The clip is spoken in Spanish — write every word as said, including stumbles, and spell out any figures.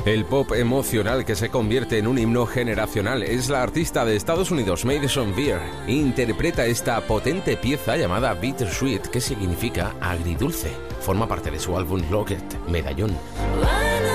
El pop emocional que se convierte en un himno generacional es la artista de Estados Unidos, Madison Beer. Interpreta esta potente pieza llamada Bittersweet, que significa agridulce. Forma parte de su álbum Locket, Medallón.